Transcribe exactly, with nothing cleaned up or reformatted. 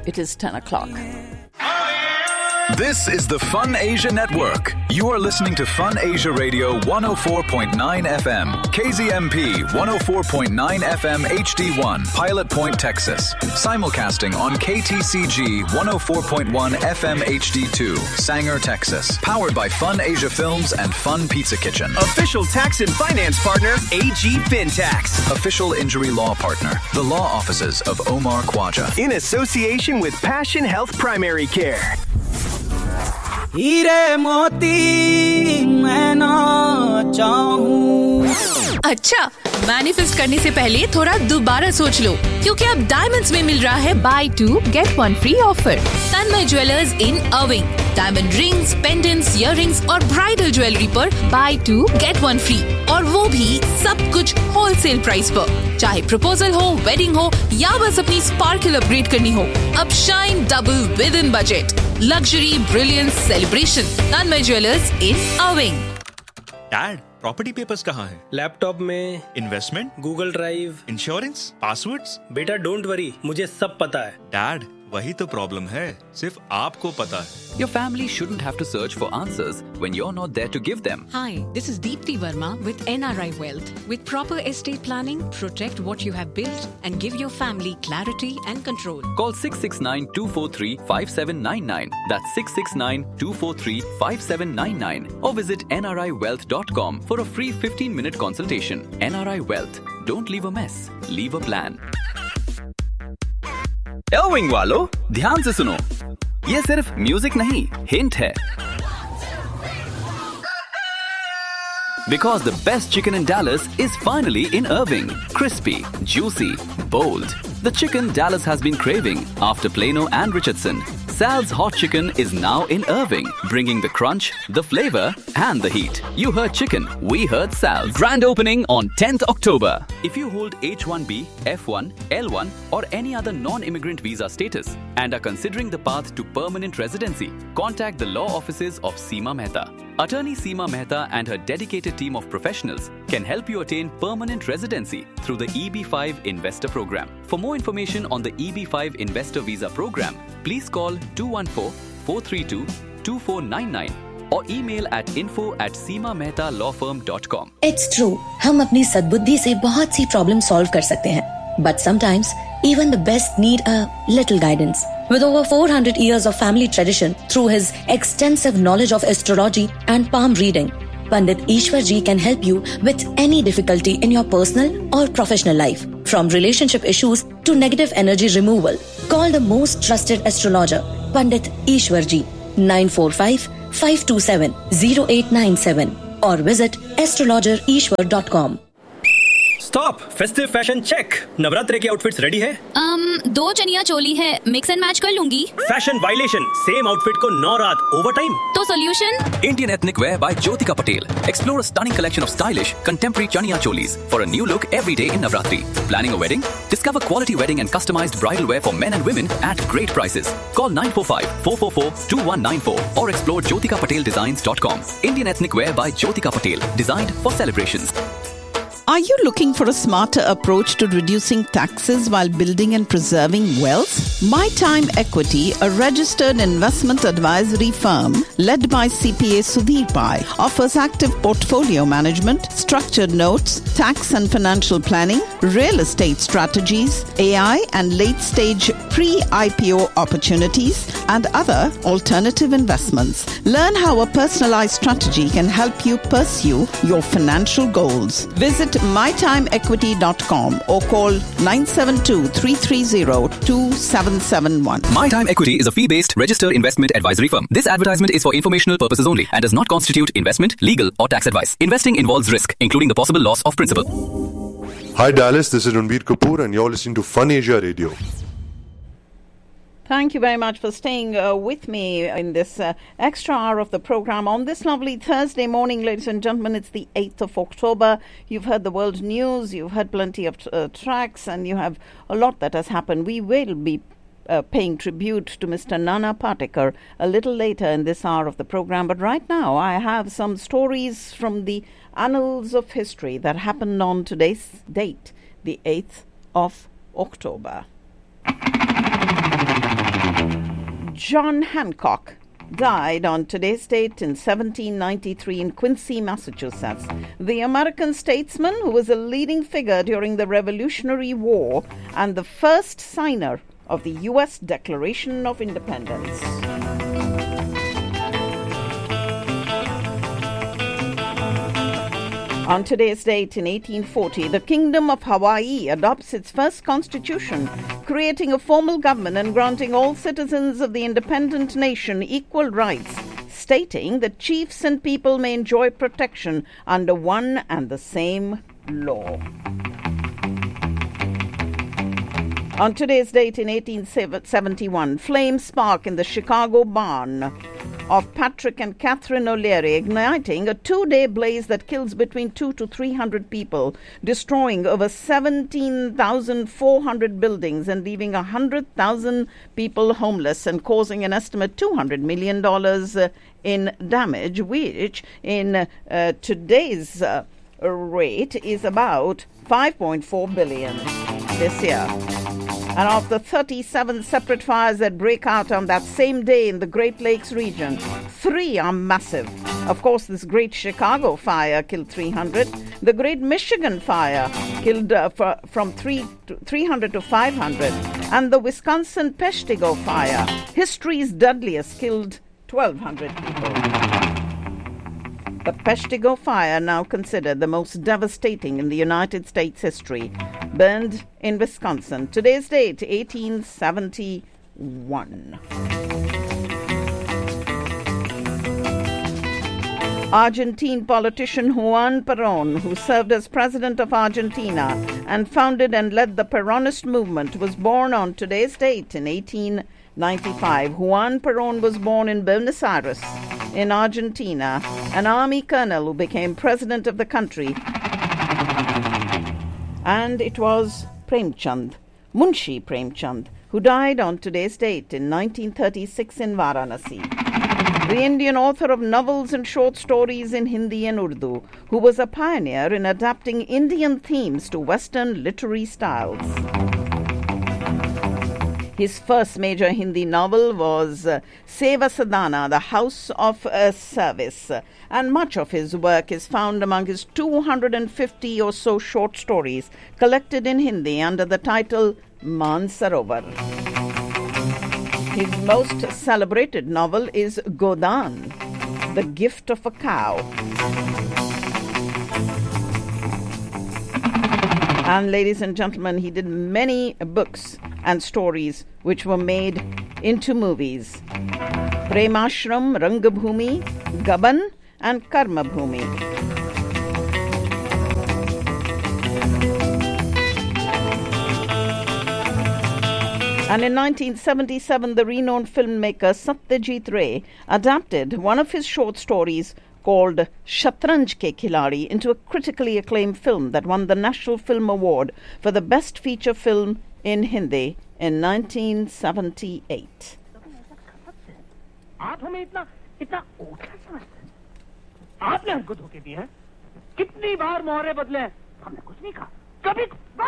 It is ten o'clock. This is the Fun Asia Network. You are listening to Fun Asia Radio one oh four point nine F M, K Z M P one oh four point nine F M H D one, Pilot Point, Texas. Simulcasting on K T C G one oh four point one F M H D two, Sanger, Texas. Powered by Fun Asia Films and Fun Pizza Kitchen. Official tax and finance partner, A G FinTax. Official injury law partner, the law offices of Omar Khwaja. In association with Passion Health Primary Care. हीरे मोती मैं ना चाहूं। अच्छा, manifest करने से पहले थोड़ा दोबारा सोच लो, क्योंकि अब डायमंड्स में मिल रहा है by to get one free offer. Tanmay jewellers in अर्विंग, diamond rings, pendants, earrings और ब्राइडल ज्वेलरी पर by to get one free, और वो भी सब कुछ होलसेल प्राइस पर। चाहे प्रपोजल हो, वेडिंग हो या बस अपनी स्पार्कल अपग्रेड करनी हो, अब shine double with in budget. Luxury, brilliance, celebration, Tanmay jewellers in अर्विंग। Dad, property papers कहाँ हैं? लैपटॉप में। Investment? Google drive. Insurance? Passwords? बेटा डोंट वरी, मुझे सब पता है। डैड, वही तो प्रॉब्लम है, सिर्फ आपको पता है। Your family shouldn't have to search for answers when you're not there to give them. Hi, this is Deepti Verma with N R I Wealth. With proper estate planning, protect what you have built and give your family clarity and control. Call six six nine, two four three, five seven nine nine. That's six six nine, two four three, five seven nine nine. Or visit N R I wealth dot com for a free fifteen minute consultation. N R I Wealth. Don't leave a mess. Leave a plan. Irving वालों, ध्यान से सुनो, ये सिर्फ music नहीं, hint है। Because the best chicken in Dallas is finally in Irving. Crispy, juicy, bold. The chicken Dallas has been craving after Plano and Richardson. Sal's Hot Chicken is now in Irving, bringing the crunch, the flavor, and the heat. You heard chicken, we heard Sal's. Grand opening on tenth October. If you hold H one B, F one, L one, or any other non-immigrant visa status and are considering the path to permanent residency, contact the law offices of Seema Mehta. Attorney Seema Mehta and her dedicated team of professionals can help you attain permanent residency through the E B five Investor Program. For more information on the E B five Investor Visa Program, please call two one four, four three two, two four nine nine or email at info at seema mehta law firm dot com. It's true, हम अपनी सद्बुद्धि से बहुत सी problem solve कर सकते हैं, but sometimes even the best need a little guidance. With over four hundred years of family tradition through his extensive knowledge of astrology and palm reading, Pandit Ishwar Ji can help you with any difficulty in your personal or professional life, from relationship issues to negative energy removal. Call the most trusted astrologer, Pandit Ishwar Ji, nine four five, five two seven, zero eight nine seven or visit astrologer ishwar dot com. Stop, festive fashion check. Navratri के outfits ready है? um, दो चनिया चोली है, mix and match कर लूंगी। Fashion violation, same outfit को नौ रात over time. तो solution? Indian Ethnic Wear by Jyotika Patel. Explore a stunning collection of stylish, contemporary chaniya cholis for a new look every day in Navratri. Planning a wedding? Discover quality wedding and customized bridal wear for men and women at great prices. Call nine four five, four four four, two one nine four or explore jyotika patel designs dot com. Indian Ethnic Wear by Jyotika Patel. Designed for celebrations. Are you looking for a smarter approach to reducing taxes while building and preserving wealth? My Time Equity, a registered investment advisory firm led by C P A Sudhir Pai, offers active portfolio management, structured notes, tax and financial planning, real estate strategies, A I and late-stage pre-I P O opportunities, and other alternative investments. Learn how a personalized strategy can help you pursue your financial goals. Visit my time equity dot com or call nine seven two, three three zero, two seven seven one. My Time Equity is a fee-based registered investment advisory firm. This advertisement is for informational purposes only and does not constitute investment, legal or tax advice. Investing involves risk, including the possible loss of principal. Hi Dallas, this is Ranbir Kapoor and you're listening to Fun Asia Radio. Thank you very much for staying uh, with me in this uh, extra hour of the program on this lovely Thursday morning, ladies and gentlemen. It's the eighth of October. You've heard the world news, you've heard plenty of uh, tracks, and you have a lot that has happened. We will be uh, paying tribute to Mister Nana Patekar a little later in this hour of the program. But right now, I have some stories from the annals of history that happened on today's date, the eighth of October. John Hancock died on today's date in seventeen ninety-three in Quincy, Massachusetts. The American statesman who was a leading figure during the Revolutionary War and the first signer of the U S Declaration of Independence. On today's date in eighteen forty, the Kingdom of Hawaii adopts its first constitution, creating a formal government and granting all citizens of the independent nation equal rights, stating that chiefs and people may enjoy protection under one and the same law. On today's date in eighteen seventy-one, flames spark in the Chicago barn of Patrick and Catherine O'Leary, igniting a two-day blaze that kills between two to three hundred people, destroying over seventeen thousand four hundred buildings and leaving one hundred thousand people homeless and causing an estimate two hundred million dollars uh, in damage, which in uh, today's uh, rate is about five point four billion dollars this year. And of the thirty-seven separate fires that break out on that same day in the Great Lakes region, three are massive. Of course, this Great Chicago fire killed three hundred. The Great Michigan fire killed uh, f- from three to three hundred to five hundred. And the Wisconsin Peshtigo fire, history's deadliest, killed twelve hundred people. The Peshtigo fire, now considered the most devastating in the United States history, burned in Wisconsin. Today's date, eighteen seventy-one. Argentine politician Juan Perón, who served as president of Argentina and founded and led the Peronist movement, was born on today's date in eighteen ninety-five. Juan Perón was born in Buenos Aires, in Argentina, an army colonel who became president of the country. And it was Premchand, Munshi Premchand, who died on today's date in nineteen thirty-six in Varanasi. The Indian author of novels and short stories in Hindi and Urdu, who was a pioneer in adapting Indian themes to Western literary styles. His first major Hindi novel was uh, Seva Sadhana, The House of uh, Service, and much of his work is found among his two hundred fifty or so short stories collected in Hindi under the title Mansarovar. His most celebrated novel is Godan, The Gift of a Cow. And ladies and gentlemen, he did many books and stories which were made into movies. Premashram, Rangabhumi, Gaban and Karma Bhumi. And in nineteen seventy-seven, the renowned filmmaker Satyajit Ray adapted one of his short stories called Shatranj Ke Khiladi into a critically acclaimed film that won the National Film Award for the Best Feature Film in Hindi in nineteen seventy-eight. आप हमें इतना इतना ओछा समझते हैं। आपने हमको धोखे दिए हैं। कितनी बार मोहरे बदले हैं। हमने कुछ नहीं कहा। कभी